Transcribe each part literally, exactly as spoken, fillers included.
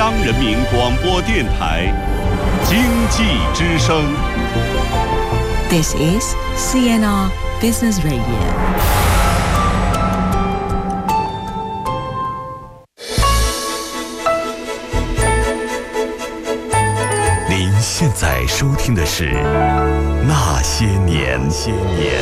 央人民广播电台经济之声。 This is C N R Business Radio。 您现在收听的是《那些年》。些年，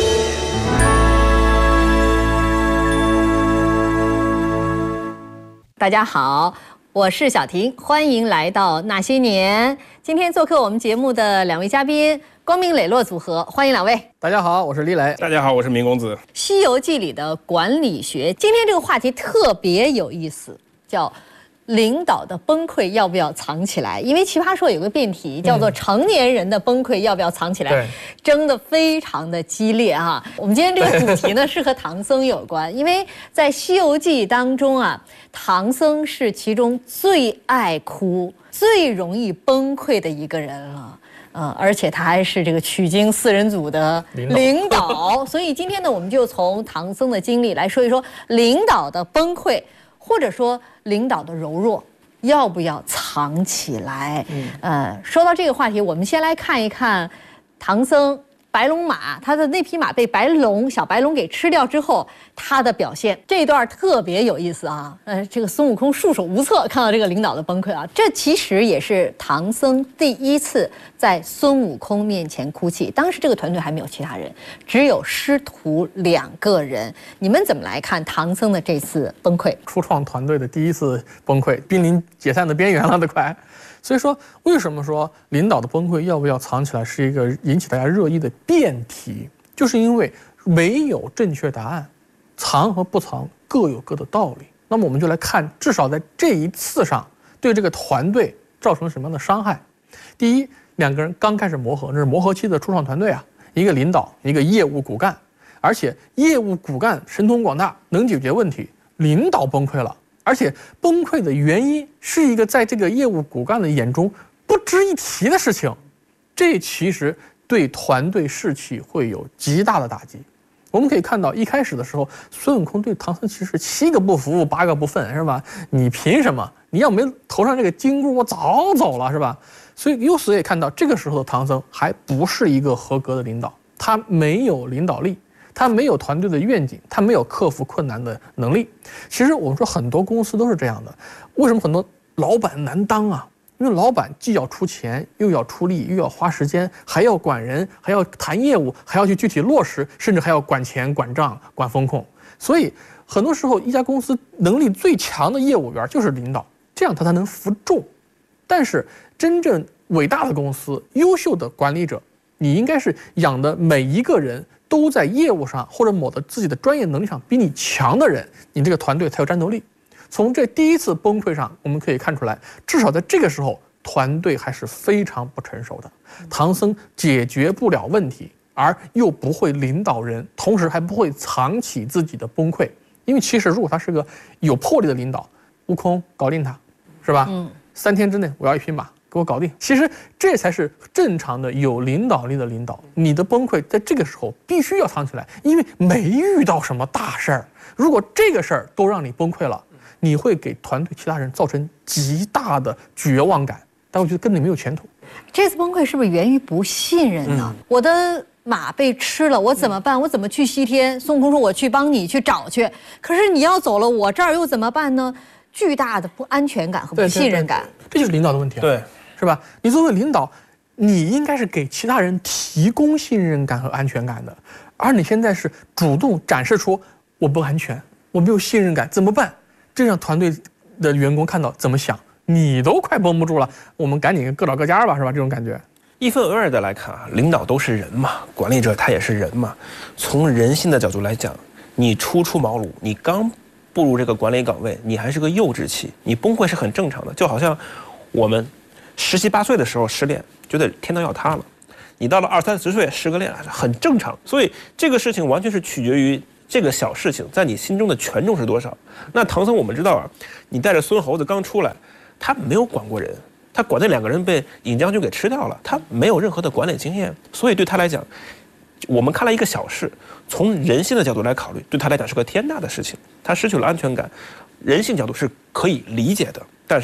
大家好，我是小婷，欢迎来到《那些年》。今天做客我们节目的两位嘉宾，光明磊落组合，欢迎两位。 大家好，我是李磊。 大家好，我是明公子。《 西游记》里的管理学，今天这个话题特别有意思，叫领导的崩溃要不要藏起来？因为奇葩说有个辩题叫做成年人的崩溃要不要藏起来，嗯、争得非常的激烈哈。我们今天这个主题呢是和唐僧有关，因为在《西游记》当中啊，唐僧是其中最爱哭、最容易崩溃的一个人了。呃，而且他还是这个取经四人组的领导，所以今天呢，我们就从唐僧的经历来说一说领导的崩溃。或者说领导的柔弱要不要藏起来？嗯，呃，说到这个话题，我们先来看一看唐僧白龙马，他的那匹马被白龙小白龙给吃掉之后，他的表现这一段特别有意思啊。呃，这个孙悟空束手无策，看到这个领导的崩溃啊，这其实也是唐僧第一次在孙悟空面前哭泣。当时这个团队还没有其他人，只有师徒两个人。你们怎么来看唐僧的这次崩溃？ 初创团队的第一次崩溃，濒临解散的边缘了都快。所以说，为什么说领导的崩溃要不要藏起来是一个引起大家热议的辩题？就是因为没有正确答案，藏和不藏各有各的道理。那么我们就来看，至少在这一次上，对这个团队造成什么样的伤害？第一，两个人刚开始磨合，这是磨合期的初创团队啊，一个领导，一个业务骨干，而且业务骨干神通广大，能解决问题，领导崩溃了。而且崩溃的原因是一个在这个业务骨干的眼中不值一提的事情，这其实对团队士气会有极大的打击。我们可以看到，一开始的时候，孙悟空对唐僧其实七个不服，八个不忿，是吧？你凭什么？你要没头上这个金箍，我早走了，是吧？所以由此也看到，这个时候的唐僧还不是一个合格的领导，他没有领导力。他没有团队的愿景，他没有克服困难的能力。其实我们说很多公司都是这样的，为什么很多老板难当啊？因为老板既要出钱，又要出力，又要花时间，还要管人，还要谈业务，还要去具体落实，甚至还要管钱、管账、管风控。所以很多时候，一家公司能力最强的业务员就是领导，这样他才能服众。但是真正伟大的公司、优秀的管理者，你应该是养的每一个人都在业务上或者某的自己的专业能力上比你强的人，你这个团队才有战斗力。从这第一次崩溃上，我们可以看出来，至少在这个时候，团队还是非常不成熟的。唐僧解决不了问题，而又不会领导人，同时还不会藏起自己的崩溃。因为其实如果他是个有魄力的领导，悟空搞定他，是吧？嗯，三天之内我要一匹马。给我搞定。其实这才是正常的有领导力的领导。你的崩溃在这个时候必须要藏起来，因为没遇到什么大事儿。如果这个事儿都让你崩溃了，你会给团队其他人造成极大的绝望感，但我觉得根本没有前途。 这次崩溃是不是源于不信任呢？嗯、我的马被吃了，我怎么办？我怎么去西天？孙悟空说：“我去帮你去找去。”可是你要走了，我这儿又怎么办呢？巨大的不安全感和不信任感， 对对对对，这就是领导的问题啊。 对。 是吧？你作为领导，你应该是给其他人提供信任感和安全感的，而你现在是主动展示出我不安全，我没有信任感，怎么办？这让团队的员工看到怎么想？你都快绷不住了，我们赶紧各找各家吧，是吧？这种感觉。 一分为二的来看啊，领导都是人嘛，管理者他也是人嘛。从人性的角度来讲，你初出茅庐，你刚步入这个管理岗位，你还是个幼稚期，你崩溃是很正常的。就好像我们十七八岁的时候失恋，觉得天都要塌了，你到了二三十岁失个恋很正常。所以这个事情完全是取决于这个小事情在你心中的权重是多少。那唐僧我们知道啊，你带着孙猴子刚出来，他没有管过人，他管那两个人被尹将军给吃掉了，他没有任何的管理经验，所以对他来讲，我们看了一个小事，从人性的角度来考虑，对他来讲是个天大的事情，他失去了安全感，人性角度是可以理解的。但是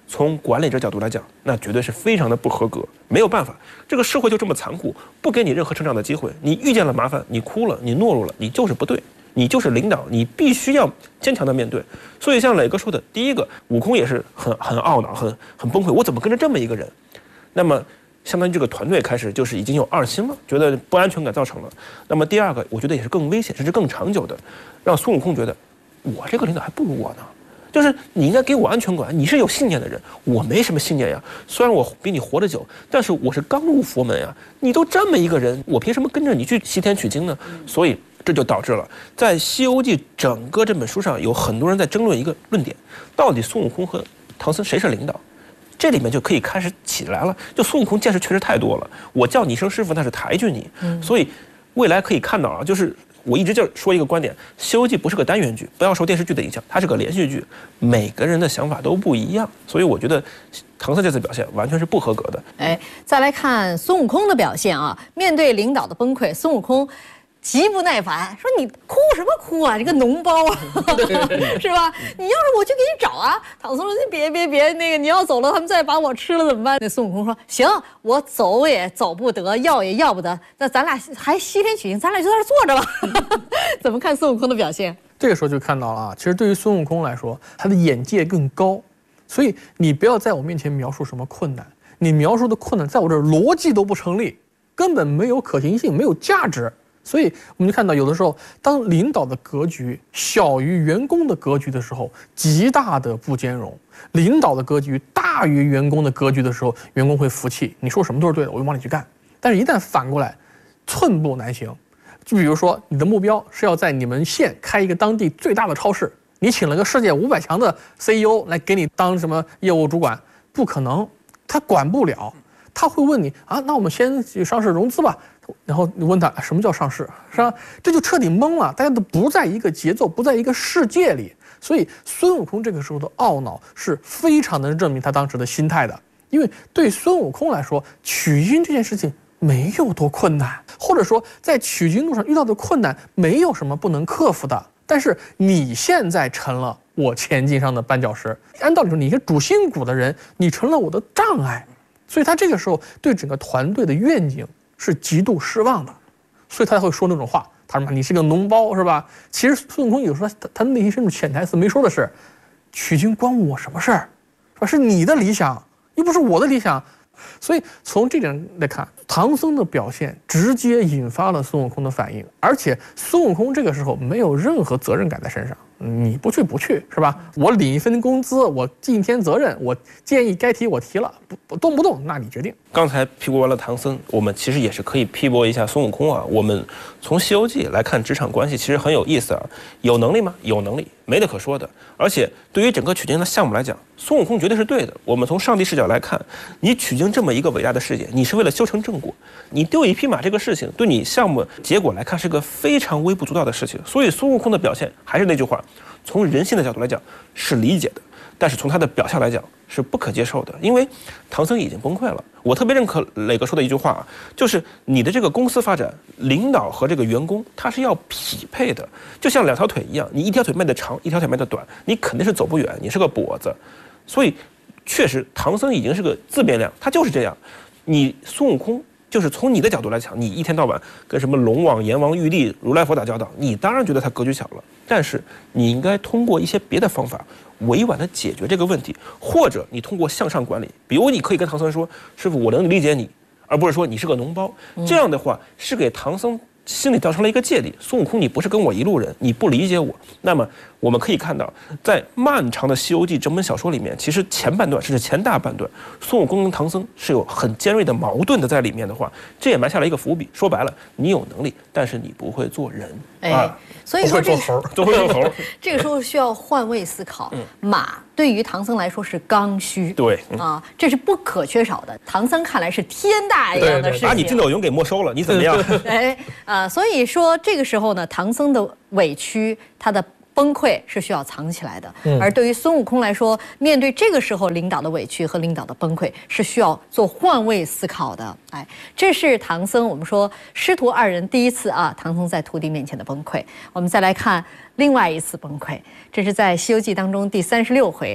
从管理者角度来讲，那绝对是非常的不合格，没有办法，这个社会就这么残酷，不给你任何成长的机会。你遇见了麻烦，你哭了，你懦弱了，你就是不对，你就是领导，你必须要坚强的面对。所以像磊哥说的，第一个，悟空也是很很懊恼，很很崩溃，我怎么跟着这么一个人？那么相当于这个团队开始就是已经有二心了，觉得不安全感造成了。那么第二个，我觉得也是更危险，甚至更长久的，让孙悟空觉得我这个领导还不如我呢。就是你应该给我安全感，你是有信念的人，我没什么信念呀。虽然我比你活得久，但是我是刚入佛门呀。你都这么一个人，我凭什么跟着你去西天取经呢？所以这就导致了，在《西游记》整个这本书上，有很多人在争论一个论点：到底孙悟空和唐僧谁是领导？这里面就可以开始起来了。就孙悟空见识确实太多了，我叫你一声师傅，那是抬举你。所以未来可以看到啊，就是。我一直就说一个观点，《西游记》不是个单元剧，不要受电视剧的影响，它是个连续剧，每个人的想法都不一样，所以我觉得唐僧这次表现完全是不合格的。 哎，再来看孙悟空的表现啊，面对领导的崩溃，孙悟空极不耐烦，说你哭什么哭啊，你个脓包啊，是吧？你要是我去给你找啊。唐僧说你别别别，那个你要走了，他们再把我吃了怎么办？那孙悟空说行，我走也走不得，要也要不得，那咱俩还西天取经，咱俩就在这坐着吧。怎么看孙悟空的表现？ 这个时候就看到了啊，其实对于孙悟空来说，他的眼界更高，所以你不要在我面前描述什么困难，你描述的困难在我这儿逻辑都不成立，根本没有可行性，没有价值。所以我们就看到，有的时候，当领导的格局小于员工的格局的时候，极大的不兼容；领导的格局大于员工的格局的时候，员工会服气，你说什么都是对的，我就往里去干。但是，一旦反过来，寸步难行。就比如说，你的目标是要在你们县开一个当地最大的超市，你请了个世界五百强的 C E O 来给你当什么业务主管，不可能，他管不了。他会问你啊，那我们先去上市融资吧。然后你问他什么叫上市，是吧？这就彻底懵了，大家都不在一个节奏，不在一个世界里。所以孙悟空这个时候的懊恼是非常能证明他当时的心态的。因为对孙悟空来说，取经这件事情没有多困难，或者说在取经路上遇到的困难没有什么不能克服的。但是你现在成了我前进上的绊脚石，按道理说，你一个主心骨的人，你成了我的障碍。所以他这个时候对整个团队的愿景是极度失望的，所以他才会说那种话。他说：“你是个脓包，是吧？”其实孙悟空有时候他他内心深处潜台词没说的是，取经关我什么事儿，是吧？是你的理想，又不是我的理想。所以从这点来看，唐僧的表现直接引发了孙悟空的反应，而且孙悟空这个时候没有任何责任感在身上。你不去不去是吧？我领一份工资，我尽一天责任，我建议该提我提了，不不动不动那你决定。 刚才批驳完了唐僧，我们其实也是可以批驳一下孙悟空啊。我们从《西游记》来看职场关系，其实很有意思啊。有能力吗？有能力，没得可说的。而且对于整个取经的项目来讲，孙悟空绝对是对的。我们从上帝视角来看，你取经这么一个伟大的事业，你是为了修成正果，你丢一匹马这个事情，对你项目结果来看是个非常微不足道的事情。所以孙悟空的表现还是那句话。从人性的角度来讲是理解的，但是从他的表象来讲是不可接受的，因为唐僧已经崩溃了。我特别认可磊哥说的一句话啊，就是你的这个公司发展，领导和这个员工他是要匹配的，就像两条腿一样，你一条腿迈得长，一条腿迈得短，你肯定是走不远，你是个跛子。所以确实唐僧已经是个自变量，他就是这样。你孙悟空就是从你的角度来讲，你一天到晚跟什么龙王、阎王、玉帝、如来佛打交道，你当然觉得他格局小了。但是你应该通过一些别的方法，委婉地解决这个问题，或者你通过向上管理，比如你可以跟唐僧说：“师傅，我能理解你，而不是说你是个脓包。”这样的话是给唐僧心里造成了一个芥蒂。孙悟空，你不是跟我一路人，你不理解我。那么我们可以看到，在漫长的《西游记》整本小说里面，其实前半段甚至前大半段，孙悟空跟唐僧是有很尖锐的矛盾的在里面的话，这也埋下了一个伏笔。说白了，你有能力，但是你不会做人。 哎，啊、所以说这个都会做猴。 这个时候需要换位思考。嗯、马对于唐僧来说是刚需， 对、嗯、 啊，这是不可缺少的。唐僧看来是天大一样的事情， 把你筋斗云给没收了，你怎么样？ 哎啊，所以说这个时候呢，唐僧的委屈，他的崩溃是需要藏起来的。嗯、而对于孙悟空来说，面对这个时候领导的委屈和领导的崩溃，是需要做换位思考的。哎，这是唐僧，我们说师徒二人第一次啊，唐僧在徒弟面前的崩溃。我们再来看另外一次崩溃，这是在《西游记》当中第三十六回，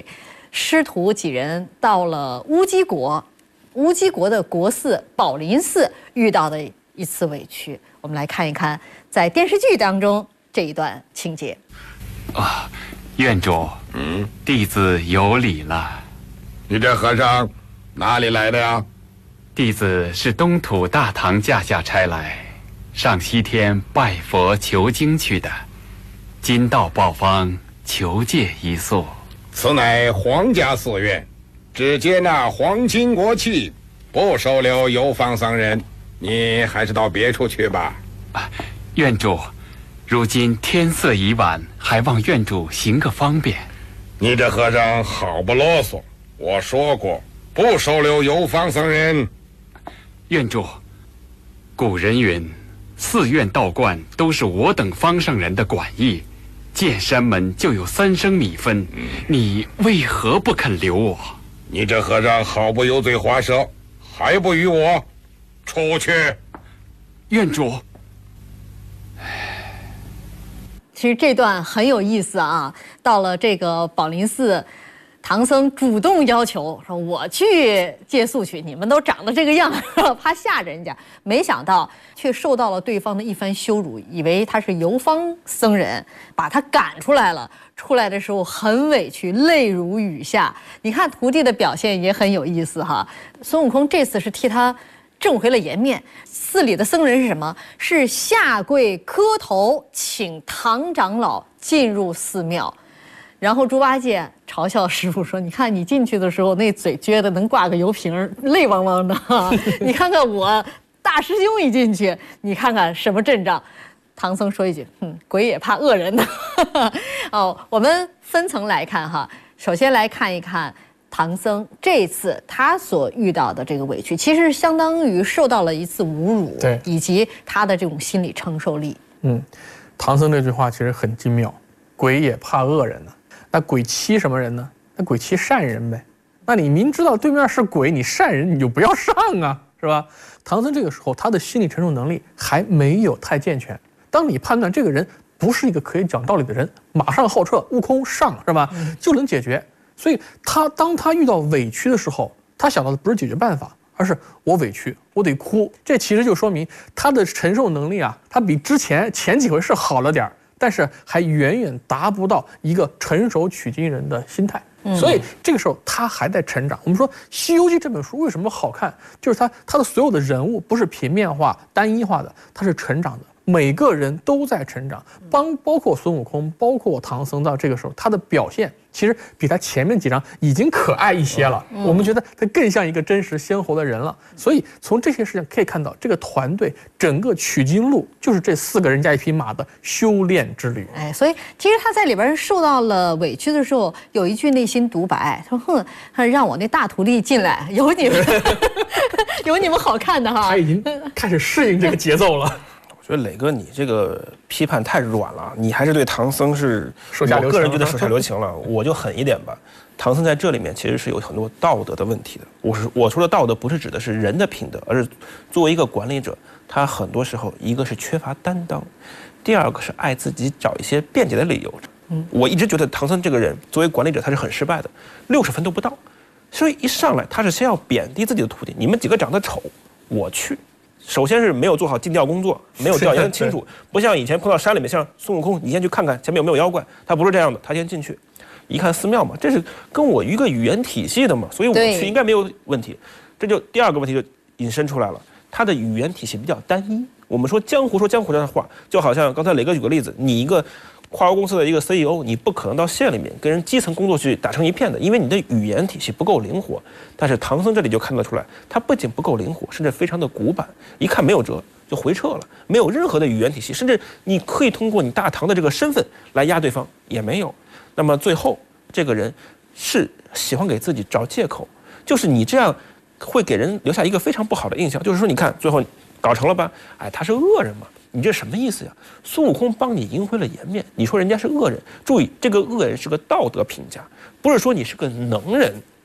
师徒几人到了乌鸡国，乌鸡国的国寺宝林寺遇到的一次委屈。我们来看一看在电视剧当中这一段情节。 啊，院主，嗯，弟子有礼了。 你这和尚哪里来的呀？ 弟子是东土大唐驾下差来，上西天拜佛求经去的，今到报方，求借一宿。 此乃皇家寺院，只接纳皇亲国戚，不收留游方僧人。你还是到别处去吧。 啊，院主，如今天色已晚，还望院主行个方便。 你这和尚好不啰嗦，我说过不收留游方僧人。 院主，古人云，寺院道观都是我等方上人的管意，见山门就有三升米分，你为何不肯留我？ 你这和尚好不油嘴滑舌，还不与我出去？ 院主， 其实这段很有意思啊。到了这个宝林寺，唐僧主动要求说：“我去借宿去，你们都长得这个样，怕吓着人家。”没想到却受到了对方的一番羞辱，以为他是游方僧人，把他赶出来了。出来的时候很委屈，泪如雨下。你看徒弟的表现也很有意思哈。孙悟空这次是替他挣回了颜面。寺里的僧人是什么？是下跪磕头，请唐长老进入寺庙。然后猪八戒嘲笑师傅说：“你看你进去的时候那嘴撅的能挂个油瓶，泪汪汪的。你看看我大师兄一进去，你看看什么阵仗。”唐僧说一句：“哼，鬼也怕恶人呢。”哦，我们分层来看哈。首先来看一看唐僧这次他所遇到的这个委屈，其实相当于受到了一次侮辱， 对， 以及他的这种心理承受力。 嗯，唐僧这句话其实很精妙，鬼也怕恶人呢。那鬼欺什么人呢？那鬼欺善人呗。那你明知道对面是鬼，你善人你就不要上啊，是吧？唐僧这个时候他的心理承受能力还没有太健全。当你判断这个人不是一个可以讲道理的人，马上后撤，悟空上，是吧？就能解决。所以他当他遇到委屈的时候，他想到的不是解决办法，而是我委屈，我得哭。这其实就说明他的承受能力啊，他比之前前几回是好了点儿，但是还远远达不到一个成熟取经人的心态。所以这个时候他还在成长。我们说《西游记》这本书为什么好看，就是它它的所有的人物不是平面化、单一化的，它是成长的。每个人都在成长，帮包括孙悟空，包括唐僧，到这个时候他的表现其实比他前面几章已经可爱一些了。嗯、我们觉得他更像一个真实鲜活的人了。所以从这些事情可以看到，这个团队整个取经路就是这四个人加一匹马的修炼之旅。 哎，所以其实他在里边受到了委屈的时候，有一句内心独白，他说：“哼，他让我那大徒弟进来，有你们，有你们好看的哈。” 他已经开始适应这个节奏了。 我觉得磊哥，你这个批判太软了，你还是对唐僧是手下留情。 我个人觉得手下留情了，我就狠一点吧。唐僧在这里面其实是有很多道德的问题的。我是我说的道德，不是指的是人的品德，而是作为一个管理者，他很多时候一个是缺乏担当，第二个是爱自己找一些辩解的理由。嗯，我一直觉得唐僧这个人作为管理者他是很失败的，六十分都不到，所以一上来他是先要贬低自己的徒弟，你们几个长得丑，我去。首先是没有做好尽调工作，没有调研清楚，不像以前碰到山里面，像孙悟空，你先去看看前面有没有妖怪，他不是这样的，他先进去，一看寺庙嘛，这是跟我一个语言体系的嘛，所以我去应该没有问题。这就第二个问题就引申出来了，他的语言体系比较单一。我们说江湖说江湖这样的话，就好像刚才磊哥举个例子，你一个跨国公司的一个 C E O， 你不可能到县里面跟人基层工作去打成一片的，因为你的语言体系不够灵活。但是唐僧这里就看得出来，他不仅不够灵活，甚至非常的古板，一看没有辙就回撤了，没有任何的语言体系，甚至你可以通过你大唐的这个身份来压对方也没有。那么最后这个人是喜欢给自己找借口，就是你这样会给人留下一个非常不好的印象，就是说你看最后搞成了吧，哎，他是恶人嘛。你这什么意思呀？孙悟空帮你赢回了颜面，你说人家是恶人？注意，这个恶人是个道德评价，不是说你是个能人，